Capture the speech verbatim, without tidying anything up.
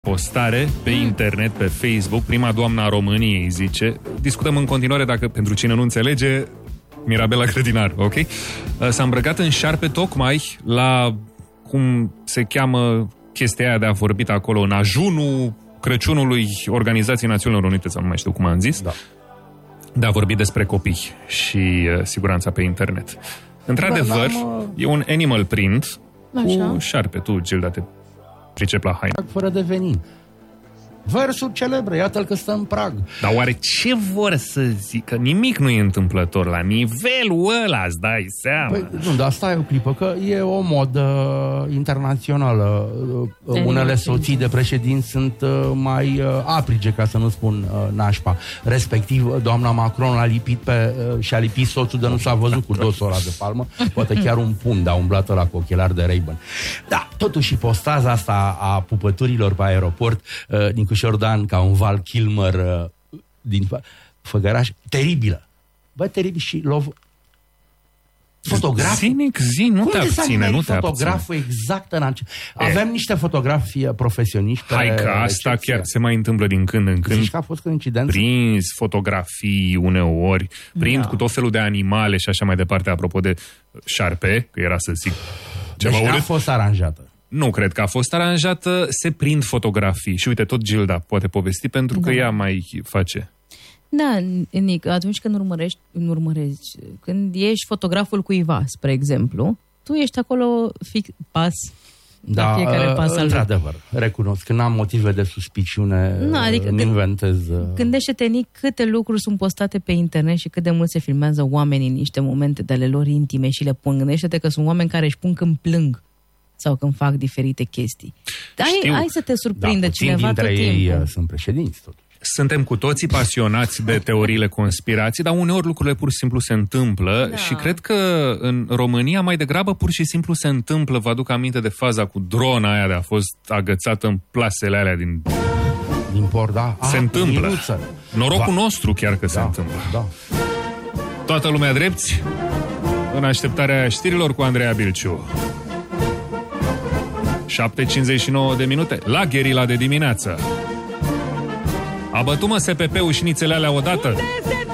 postare pe internet, pe Facebook, prima doamnă a României, zice. Discutăm în continuare, dacă pentru cine nu înțelege, Mirabela Grădinar, ok? S-a îmbrăcat în șarpe tocmai la, cum se cheamă chestia aia de a vorbit acolo, în ajunul Crăciunului Organizației Națiunilor Unite, sau nu mai știu cum am zis, da. De a vorbi despre copii și uh, siguranța pe internet. Într-adevăr, da, e un animal print așa, cu șarpe. Tu, Gilda, te pricep la haine. Fără de venin. Versuri celebre, iată-l că stă în prag. Dar oare ce vor să zică? Nimic nu e întâmplător la nivelul ăla, îți dai seama. Păi, nu, dar stai o clipă, că e o modă internațională. De Unele soții de președinți sunt uh, mai uh, aprige, ca să nu spun uh, nașpa. Respectiv, doamna Macron a lipit pe, uh, și-a lipit soțul de nu s-a văzut cu dosora de palmă. Poate chiar un pumn, dar umblat ăla cu ochelari de Ray-Ban. Da, totuși postaza asta a pupăturilor pe aeroport uh, din Cușordan, ca un Val Kilmer uh, din Făgăraș, teribilă. Bă, teribil și lov... Fotograf? Zinic, zi, nu te abține, nu te fotograful abține. Exact în acest... Avem niște fotografii profesioniști. Hai că asta recepție. Chiar se mai întâmplă din când în când. Zici că a fost coincidență? Prins fotografii uneori, prind da. Cu tot felul de animale și așa mai departe, apropo de șarpe, că era să zic ceva deci urât. a fost aranjată. Nu cred că a fost aranjată, se prind fotografii. Și uite, tot Gilda poate povesti, pentru da. Că ea mai face. Da, Nic, atunci când urmărești, urmărești, când ești fotograful cuiva, spre exemplu, tu ești acolo fix pas da, la fiecare pas al într-adevăr, recunosc, când am motive de suspiciune, nu, adică îmi inventez... Gândește-te, Nic, câte lucruri sunt postate pe internet și cât de mult se filmează oamenii în niște momente de ale lor intime și le pun. Gândește-te că sunt oameni care își pun când plâng sau când fac diferite chestii. Hai, hai să te surprinde da, cineva tot timpul. Ei sunt președinți, tot. Suntem cu toții pasionați de teoriile conspirații, dar uneori lucrurile pur și simplu se întâmplă da. Și cred că în România mai degrabă pur și simplu se întâmplă. Vă aduc aminte de faza cu drona aia de a fost agățată în plasele alea din... Din port, da. Se ah, întâmplă. Minuță. Norocul Va. nostru chiar că da, se întâmplă. Da. Toată lumea drepți în așteptarea știrilor cu Andreea Bilciu. șapte cincizeci și nouă de minute la Gherila de dimineață. A bătut mă S P P-ul șnițele alea odată?